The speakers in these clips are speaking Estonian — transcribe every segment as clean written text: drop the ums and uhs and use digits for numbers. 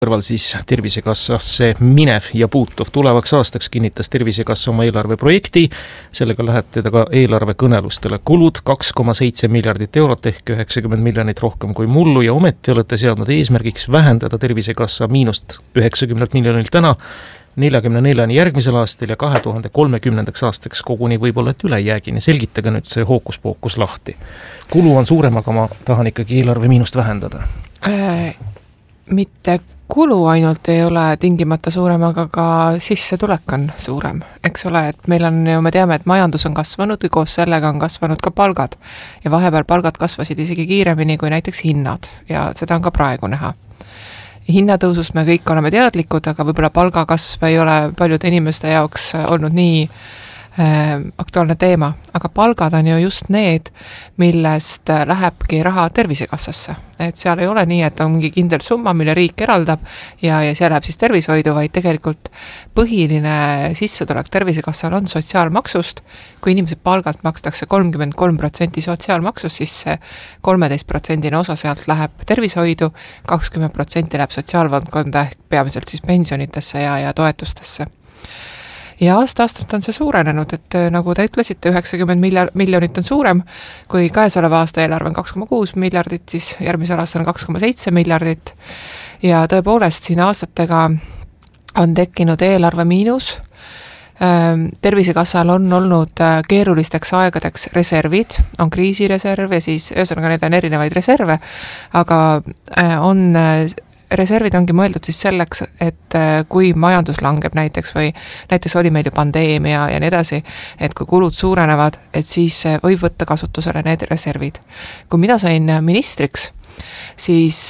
kõrval siis Tervisekassasse minev ja puutuv. Tulevaks aastaks kinnitas Tervisekassa oma eelarveprojekti, sellega lähete ka eelarvekõnelustele. Kulud 2,7 miljardit eurot ehk 90 miljonit rohkem kui mullu ja ometi olete seadnud eesmärgiks vähendada Tervisekassa miinust 90 miljonilt täna 44-ni järgmisel aastal ja 2030. aastaks koguni võib-olla et ülejäägini. Selgitage nüüd see hookuspookus lahti. Kulu on suurem, aga ma tahan ikkagi eelarve miinust vähendada. Mitte kulu ainult ei ole tingimata suurem, aga ka sissetulek on suurem. Eks ole, et meil on ju, me teame, et majandus on kasvanud ja koos sellega on kasvanud ka palgad. Ja vahepeal palgad kasvasid isegi kiiremini kui näiteks hinnad ja seda on ka praegu näha. Hinnatõusust me kõik oleme teadlikud, aga võib-olla palgakasv ei ole paljude inimeste jaoks olnud nii aktuaalne teema, aga palgad on ju just need, millest lähebki raha Tervisekassasse. Et seal ei ole nii, et on mingi kindel summa, mille riik eraldab ja see läheb siis tervishoidu, vaid tegelikult põhiline sissetulek Tervisekassal on sotsiaalmaksust. Kui inimese palgalt makstakse 33% sotsiaalmaksust, siis see 13% osa sealt läheb tervishoidu, 20% läheb sotsiaalvaldkonda ehk peamiselt siis pensionitesse ja toetustesse. Ja aasta-aastalt on see suurenenud, et nagu te ütlesite, 90 miljonit on suurem, kui käesoleva aasta eelarve on 2,6 miljardit, siis järgmisel aastal on 2,7 miljardit. Ja tõepoolest siin aastatega on tekkinud eelarve miinus. Tervisekassal on olnud keerulisteks aegadeks reservid, on kriisireserv ja siis ühesõnaga need on erinevaid reserve, aga on reservid ongi mõeldud siis selleks, et kui majandus langeb näiteks või näiteks oli meil ju pandeemia ja nii edasi, et kui kulud suurenevad, et siis võib võtta kasutusele need reservid. Kui mina sain ministriks, siis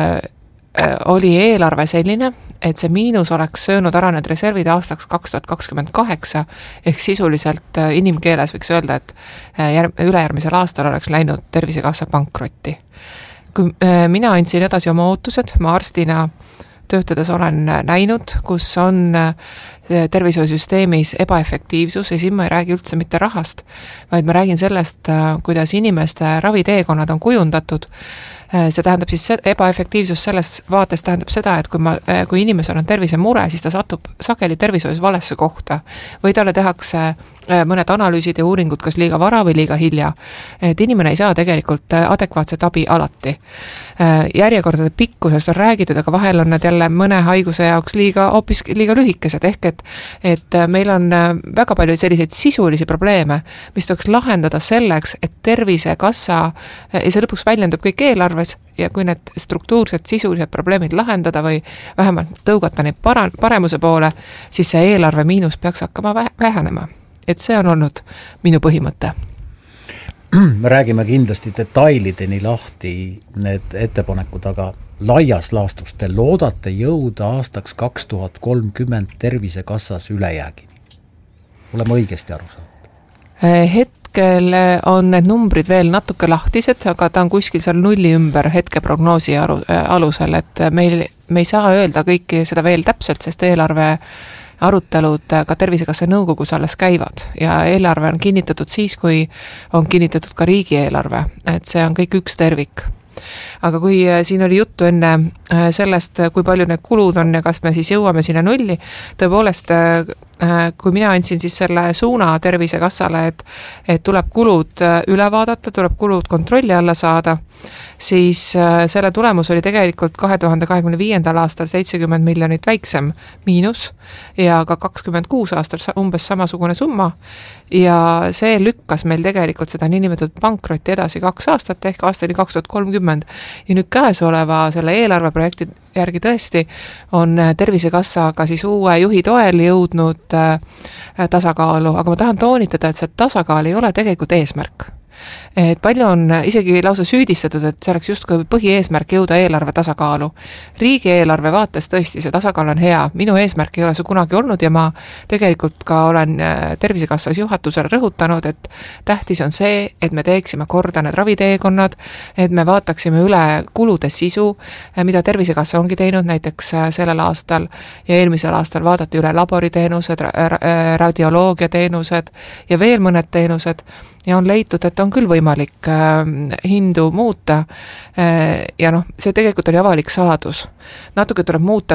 oli eelarve selline, et see miinus oleks söönud ära need reservid aastaks 2028, ehk sisuliselt inimkeeles võiks öelda, et ülejärgmisel aastal oleks läinud Tervisekassa pankrotti. Kui mina andsin edasi oma ootused, ma arstina töötades olen näinud, kus on tervishoiusüsteemis ebaefektiivsus ja siin ma ei räägi üldse mitte rahast, vaid ma räägin sellest, kuidas inimeste raviteekonnad on kujundatud. See tähendab siis ebaefektiivsus selles vaates tähendab seda, et kui inimesel on tervisemure, siis ta satub sageli tervishoius valesse kohta või talle tehakse mõned analüüsid ja uuringud kas liiga vara või liiga hilja. Et inimene ei saa tegelikult adekvaatset abi alati. Järjekordade pikkusest on räägitud, aga vahel on nad jälle mõne haiguse jaoks hoopis liiga lühikesed, ehk et meil on väga palju selliseid sisulisi probleeme, mis tuleks lahendada selleks, et Tervisekassa ja see lõpuks väljendub kõik eelarves ja kui need struktuursed sisulised probleemid lahendada või vähemalt tõugata neid paremuse poole, siis see eelarve miinus peaks hakkama vähenema. Et see on olnud minu põhimõte. Me räägime kindlasti detailideni lahti need ettepanekud, aga laias laastus te loodate jõuda aastaks 2030 Tervisekassas ülejäägini. Oleme õigesti aru saanud? Hetkel on need numbrid veel natuke lahtised, aga ta on kuskil seal nulli ümber hetke prognoosi alusel, et me ei saa öelda kõiki seda veel täpselt, sest eelarve arutelud ka Tervisekassa nõukogus alles käivad ja eelarve on kinnitatud siis, kui on kinnitatud ka riigieelarve, et see on kõik üks tervik. Aga kui siin oli juttu enne sellest, kui palju need kulud on ja kas me siis jõuame sinna nulli, tõepoolest, kui mina andsin siis selle suuna Tervisekassale, et tuleb kulud üle vaadata, tuleb kulud kontrolli alla saada, siis selle tulemus oli tegelikult 2025. aastal 70 miljonit väiksem miinus ja ka 26 aastal umbes samasugune summa ja see lükkas meil tegelikult seda niinimetatud pankrotti edasi 2 aastat ehk aastani 2030 ja nüüd käesoleva selle eelarveprojekti järgi tõesti on Tervisekassa ka siis uue juhi toel jõudnud tasakaalu, aga ma tahan toonitada, et see tasakaal ei ole tegelikult eesmärk. Et palju on isegi lausa süüdistatud, et see oleks justkui põhieesmärk jõuda eelarve tasakaalu. Riigieelarve vaates tõesti see tasakaal on hea. Minu eesmärk ei ole see kunagi olnud ja ma tegelikult ka olen Tervisekassas juhatusele rõhutanud, et tähtis on see, et me teeksime korda need raviteekonnad, et me vaataksime üle kulude sisu, mida Tervisekassa ongi teinud näiteks sellel aastal ja eelmisel aastal vaadati üle laboriteenused, radioloogiateenused ja veel mõned teenused ja on leitud, et on küll võimalik hindu muuta ja noh, see tegelikult oli avalik saladus. Natuke tuleb muuta